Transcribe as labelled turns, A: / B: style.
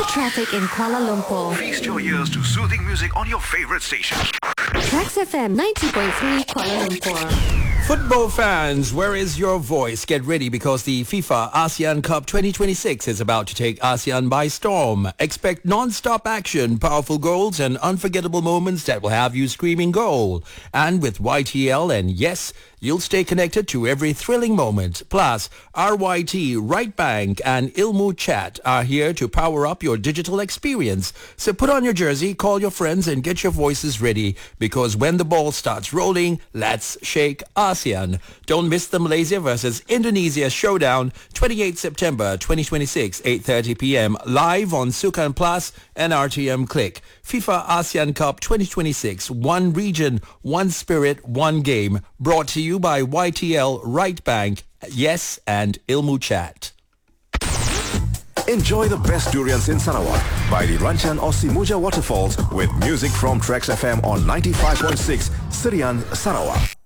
A: traffic in Kuala Lumpur.
B: Feast your ears to soothing music on your favorite station.
A: Trax FM 90.3 Kuala Lumpur.
C: Football fans, where is your voice? Get ready because the FIFA ASEAN Cup 2026 is about to take ASEAN by storm. Expect non-stop action, powerful goals and unforgettable moments that will have you screaming goal. And with YTL and yes, you'll stay connected to every thrilling moment. Plus, RYT, Right Bank and Ilmu Chat are here to power up your digital experience. So put on your jersey, call your friends and get your voices ready because when the ball starts rolling, let's shake ASEAN. Don't miss the Malaysia versus Indonesia showdown, 28 September 2026, 8:30 p.m. live on Sukan Plus and RTM Click. FIFA ASEAN Cup 2026, one region, one spirit, one game. Brought to you by YTL, Right Bank, Yes and Ilmu Chat.
B: Enjoy the best durians in Sarawak by the Ranchan Aussie Muja Waterfalls with music from Trax FM on 95.6 Sirian, Sarawak.